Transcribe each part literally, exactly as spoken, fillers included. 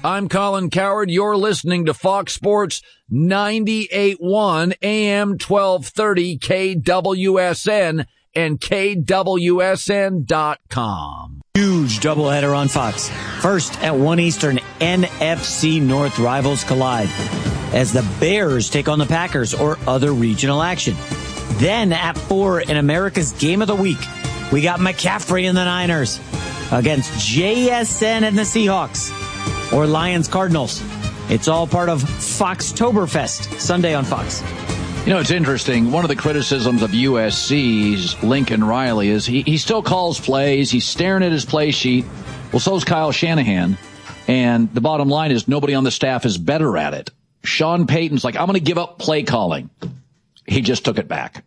I'm Colin Cowherd. You're listening to Fox Sports ninety-eight point one A M twelve thirty K W S N and K W S N dot com. Huge doubleheader on Fox. First at one Eastern, N F C North rivals collide as the Bears take on the Packers or other regional action. Then at four in America's Game of the Week, we got McCaffrey and the Niners against J S N and the Seahawks or Lions Cardinals. It's all part of Foxtoberfest, Sunday on Fox. You know, it's interesting. One of the criticisms of U S C's Lincoln Riley is he, he still calls plays. He's staring at his play sheet. Well, so's Kyle Shanahan. And the bottom line is nobody on the staff is better at it. Sean Payton's like, I'm going to give up play calling. He just took it back.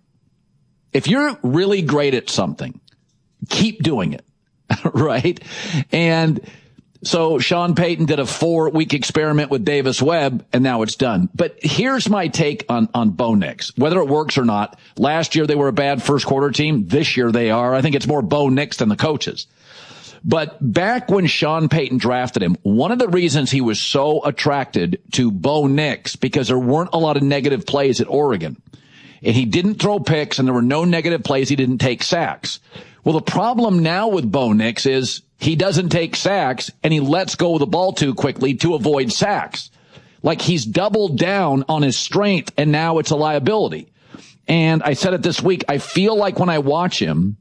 If you're really great at something, keep doing it, right? And so Sean Payton did a four-week experiment with Davis Webb, and now it's done. But here's my take on, on Bo Nix, whether it works or not. Last year they were a bad first-quarter team. This year they are. I think it's more Bo Nix than the coaches. But back when Sean Payton drafted him, one of the reasons he was so attracted to Bo Nix, because there weren't a lot of negative plays at Oregon. And he didn't throw picks, and there were no negative plays. He didn't take sacks. Well, the problem now with Bo Nix is he doesn't take sacks, and he lets go of the ball too quickly to avoid sacks. Like he's doubled down on his strength, and now it's a liability. And I said it this week, I feel like when I watch him,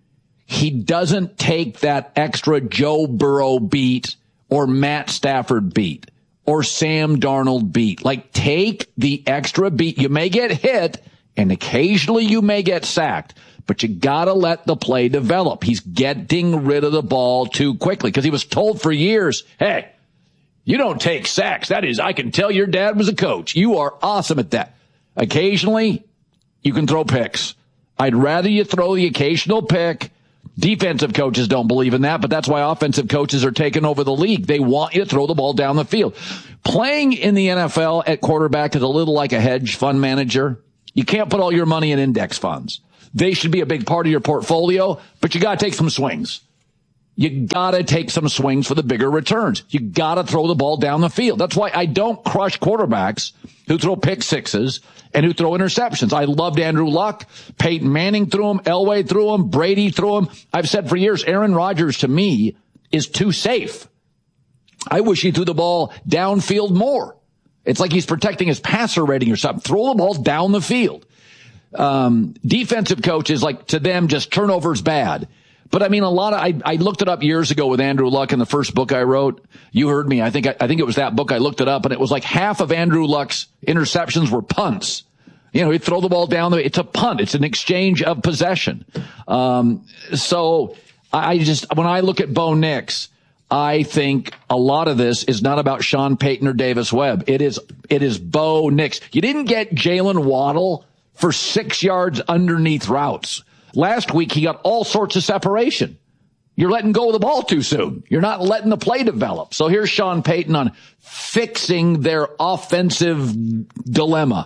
he doesn't take that extra Joe Burrow beat or Matt Stafford beat or Sam Darnold beat. Like take the extra beat. You may get hit, and occasionally you may get sacked, but you gotta let the play develop. He's getting rid of the ball too quickly because he was told for years, hey, you don't take sacks. That is, I can tell your dad was a coach. You are awesome at that. Occasionally, you can throw picks. I'd rather you throw the occasional pick. Defensive coaches don't believe in that, but that's why offensive coaches are taking over the league. They want you to throw the ball down the field. Playing in the N F L at quarterback is a little like a hedge fund manager. You can't put all your money in index funds. They should be a big part of your portfolio, but you got to take some swings. You got to take some swings for the bigger returns. You got to throw the ball down the field. That's why I don't crush quarterbacks who throw pick sixes and who throw interceptions. I loved Andrew Luck. Peyton Manning threw him. Elway threw him. Brady threw him. I've said for years, Aaron Rodgers to me is too safe. I wish he threw the ball downfield more. It's like he's protecting his passer rating or something. Throw the ball down the field. Um, defensive coaches, like to them, just turnover's bad. But I mean, a lot of, I, I looked it up years ago with Andrew Luck in the first book I wrote. You heard me. I think, I, I think it was that book I looked it up, and it was like half of Andrew Luck's interceptions were punts. You know, he'd throw the ball down the, it's a punt. It's an exchange of possession. Um, so I just, when I look at Bo Nix, I think a lot of this is not about Sean Payton or Davis Webb. It is, it is Bo Nix. You didn't get Jalen Waddle for six yards underneath routes. Last week, he got all sorts of separation. You're letting go of the ball too soon. You're not letting the play develop. So here's Sean Payton on fixing their offensive dilemma.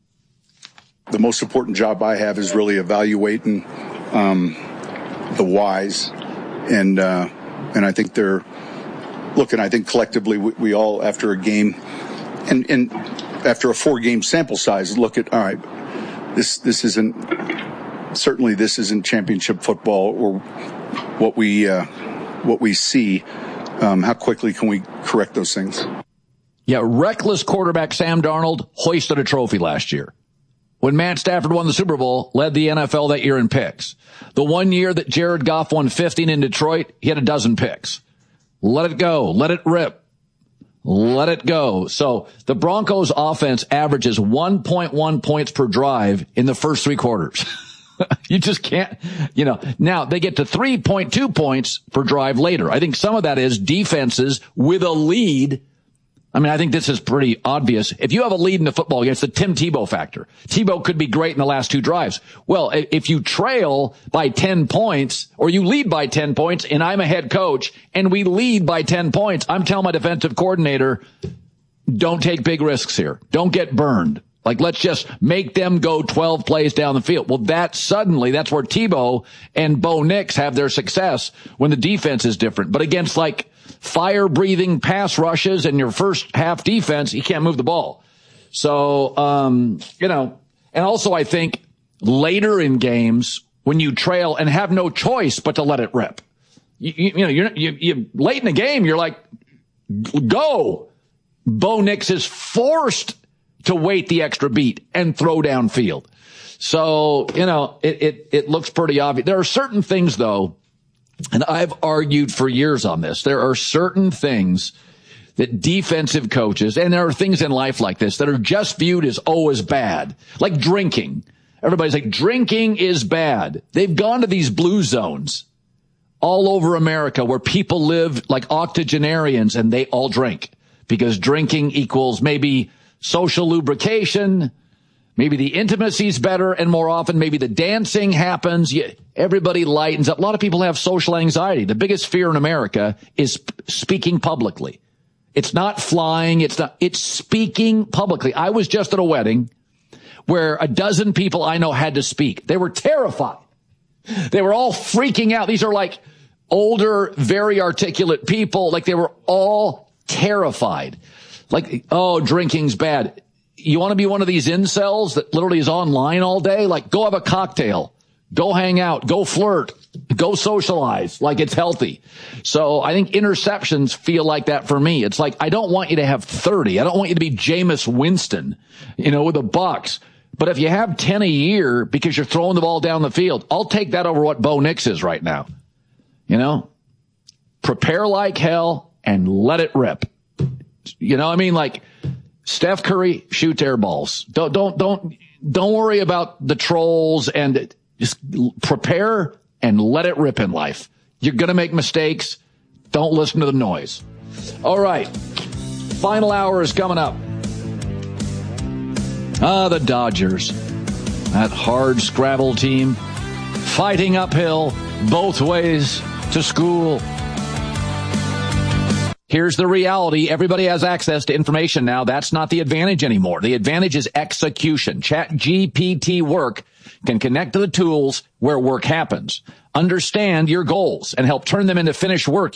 The most important job I have is really evaluating um, the whys. And, uh, and I think they're looking, I think collectively we, we all, after a game and, and after a four game sample size, look at, all right, this, this isn't, certainly this isn't championship football or what we, uh, what we see. Um, how quickly can we correct those things? Yeah. Reckless quarterback Sam Darnold hoisted a trophy last year. When Matt Stafford won the Super Bowl, led the N F L that year in picks. The one year that Jared Goff won fifteen in Detroit, he had a dozen picks. Let it go. Let it rip. Let it go. So the Broncos offense averages one point one points per drive in the first three quarters. You just can't, you know, now they get to three point two points per drive later. I think some of that is defenses with a lead. I mean, I think this is pretty obvious. If you have a lead in the football game, it's the Tim Tebow factor. Tebow could be great in the last two drives. Well, if you trail by ten points or you lead by ten points and I'm a head coach and we lead by ten points, I'm telling my defensive coordinator, don't take big risks here. Don't get burned. Like, let's just make them go twelve plays down the field. Well, that suddenly, that's where Tebow and Bo Nix have their success when the defense is different. But against like fire-breathing pass rushes and your first half defense, you can't move the ball. So, um, you know, and also I think later in games when you trail and have no choice but to let it rip. You, you, you know, you're, you, you late in the game, you're like, go. Bo Nix is forced to wait the extra beat and throw downfield. So, you know, it, it, it looks pretty obvious. There are certain things, though, and I've argued for years on this. There are certain things that defensive coaches, and there are things in life like this that are just viewed as, oh, as bad. Like drinking. Everybody's like, drinking is bad. They've gone to these blue zones all over America where people live like octogenarians and they all drink because drinking equals maybe social lubrication, maybe the intimacy's better, and more often maybe the dancing happens. Everybody lightens up. A lot of people have social anxiety. The biggest fear in America is speaking publicly. It's not flying. It's not, it's speaking publicly. I was just at a wedding where a dozen people I know had to speak. They were terrified. They were all freaking out. These are like older, very articulate people. Like they were all terrified. Like, oh, drinking's bad. You want to be one of these incels that literally is online all day? Like, go have a cocktail. Go hang out. Go flirt. Go socialize like it's healthy. So I think interceptions feel like that for me. It's like, I don't want you to have thirty. I don't want you to be Jameis Winston, you know, with the Bucks. But if you have ten a year because you're throwing the ball down the field, I'll take that over what Bo Nix is right now. You know, prepare like hell and let it rip. You know, I mean, like Steph Curry shoots air balls. Don't, don't, don't, don't worry about the trolls and just prepare and let it rip in life. You're going to make mistakes. Don't listen to the noise. All right. Final hour is coming up. Ah, the Dodgers. That hard scrabble team fighting uphill both ways to school. Here's the reality. Everybody has access to information now. That's not the advantage anymore. The advantage is execution. ChatGPT Work can connect to the tools where work happens. Understand your goals and help turn them into finished work